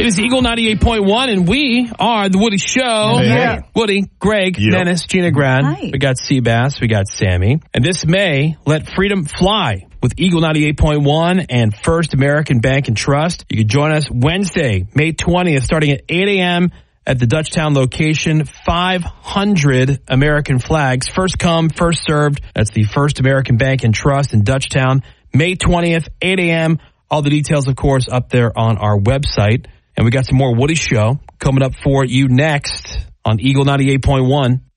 It is Eagle 98.1, and we are The Woody Show. Hey. Woody, Greg, Yep. Dennis, Gina Gran. Hi. We got Seabass. We got Sammy. And this May, let freedom fly with Eagle 98.1 and First American Bank and Trust. You can join us Wednesday, May 20th, starting at 8 a.m. at the Dutchtown location. 500 American flags. First come, first served. That's the First American Bank and Trust in Dutchtown. May 20th, 8 a.m. All the details, of course, up there on our website. And we got some more Woody Show coming up for you next on Eagle 98.1.